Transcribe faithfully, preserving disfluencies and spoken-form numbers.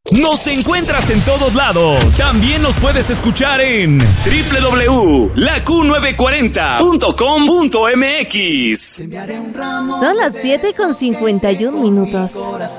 Nos encuentras en todos lados. También nos puedes escuchar en doble u doble u doble u punto la Q novecientos cuarenta punto com punto m x. Son las siete con cincuenta y un minutos.